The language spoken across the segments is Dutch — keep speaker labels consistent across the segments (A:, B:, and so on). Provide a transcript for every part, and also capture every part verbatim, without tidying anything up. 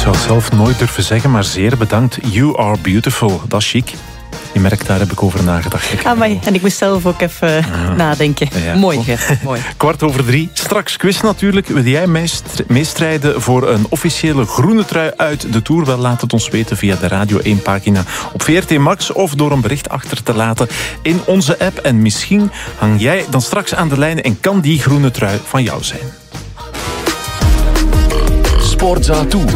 A: zou het zelf nooit durven zeggen, maar zeer bedankt. You are beautiful. Dat is chic. Je merkt, daar heb ik over nagedacht.
B: Ah, maar, en ik moest zelf ook even uh, nadenken. Ja. Mooi, Ger. Mooi.
A: Kwart over drie. Straks quiz natuurlijk. Wil jij meestrijden voor een officiële groene trui uit de Tour? Wel, laat het ons weten via de Radio één pagina op V R T Max of door een bericht achter te laten in onze app. En misschien hang jij dan straks aan de lijn en kan die groene trui van jou zijn.
C: Sportza Tour.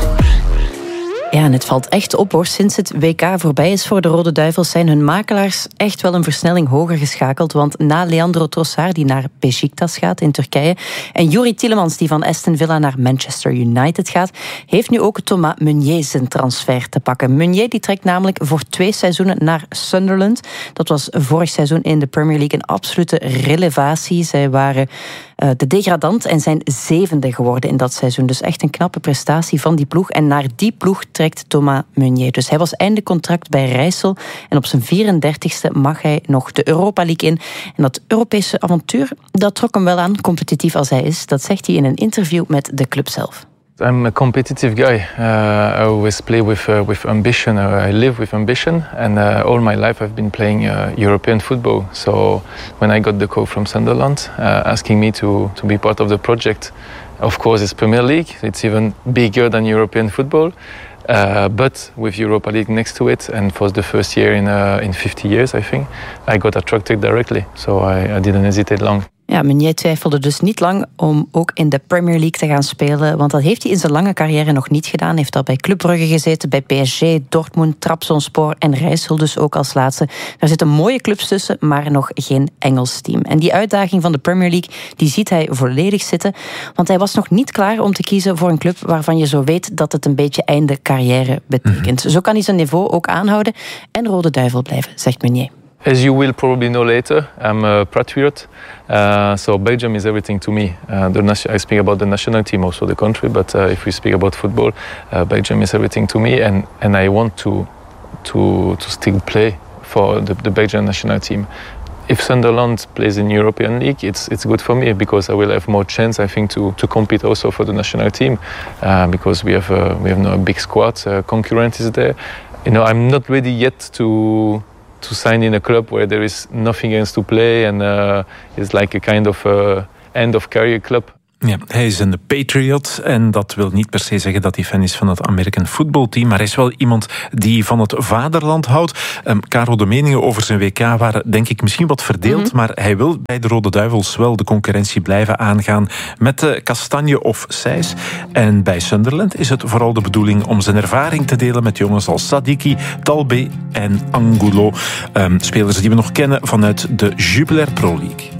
B: Ja, en het valt echt op hoor. Sinds het W K voorbij is voor de Rode Duivels zijn hun makelaars echt wel een versnelling hoger geschakeld. Want na Leandro Trossard, die naar Beşiktaş gaat in Turkije, en Youri Tielemans, die van Aston Villa naar Manchester United gaat, heeft nu ook Thomas Meunier zijn transfer te pakken. Meunier die trekt namelijk voor twee seizoenen naar Sunderland. Dat was vorig seizoen in de Premier League een absolute relevatie. Zij waren uh, de degradant en zijn zevende geworden in dat seizoen. Dus echt een knappe prestatie van die ploeg. En naar die ploeg trekt Thomas Meunier. Dus hij was einde contract bij Rijssel en op zijn vierendertigste mag hij nog de Europa League in. En dat Europese avontuur, dat trok hem wel aan, competitief als hij is. Dat zegt hij in een interview met de club zelf.
D: I'm a competitive guy. Uh, I always play with uh, with ambition. Uh, I live with ambition, and uh, all my life I've been playing uh, European football. So when I got the call from Sunderland uh, asking me to to be part of the project, of course it's Premier League. It's even bigger than European football. Uh, but with Europa League next to it, and for the first year in uh, in fifty years, I think, I got attracted directly. So I, I didn't hesitate long.
B: Ja, Meunier twijfelde dus niet lang om ook in de Premier League te gaan spelen, want dat heeft hij in zijn lange carrière nog niet gedaan. Hij heeft al bij Club Brugge gezeten, bij P S G, Dortmund, Trabzonspor en Rijssel dus ook als laatste. Daar zitten mooie clubs tussen, maar nog geen Engels team. En die uitdaging van de Premier League, die ziet hij volledig zitten, want hij was nog niet klaar om te kiezen voor een club waarvan je zo weet dat het een beetje einde carrière betekent. Mm-hmm. Zo kan hij zijn niveau ook aanhouden en Rode Duivel blijven, zegt Meunier.
D: As you will probably know later, I'm a patriot. Uh, so Belgium is everything to me. Uh, the nation- I speak about the national team, also the country, but uh, if we speak about football, uh, Belgium is everything to me, and, and I want to to to still play for the, the Belgian national team. If Sunderland plays in European League, it's it's good for me because I will have more chance, I think, to to compete also for the national team, uh, because we have a, we have no big squad. Uh, concurrent is there. You know, I'm not ready yet to. to sign in a club where there is nothing else to play and uh, it's like a kind of uh, end of career club.
A: Ja, hij is een Patriot en dat wil niet per se zeggen dat hij fan is van het American Football Team, maar hij is wel iemand die van het vaderland houdt. Um, Karel, de meningen over zijn W K waren denk ik misschien wat verdeeld, mm-hmm. maar hij wil bij de Rode Duivels wel de concurrentie blijven aangaan met de Kastanje of Sijs. En bij Sunderland is het vooral de bedoeling om zijn ervaring te delen met jongens als Sadiki, Talbé en Angulo. Um, spelers die we nog kennen vanuit de Jupiler Pro League.